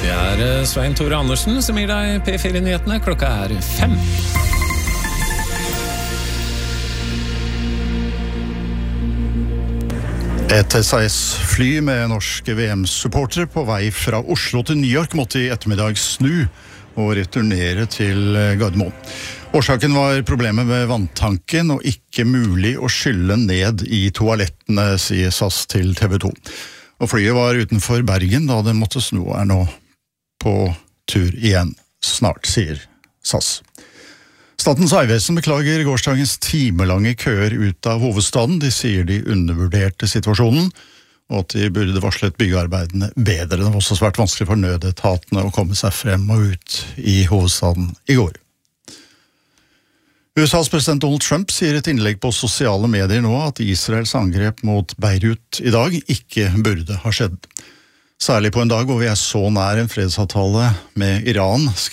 Det Svein Tore Andersen som gir deg P4-nyhetene. Klokka 5. Et SAS-fly med norske VM-supportere på vei fra Oslo til New York måtte i ettermiddag snu og returnere til Gardermoen. Årsaken var problemet med vanntanken og ikke mulig å skylle ned i toalettene, sier SAS til TV 2. Og flyet var utenfor Bergen da det måtte snu og nå på tur igjen snart, sier SAS. Statens vegvesen beklager gårsdagens timelange køer ut av hovedstaden. De sier de undervurderte situasjonen, og at de burde varslet byggearbeidene bedre. Det var også svært vanskelig for nødetatene å komme seg frem og ut i hovedstaden i går. USAs president Donald Trump sier i et innlegg på sosiale medier nå at Israels angrep mot Beirut i dag ikke burde ha skjedd. Særlig på en dag hvor vi så nær en fredsavtale med Iran,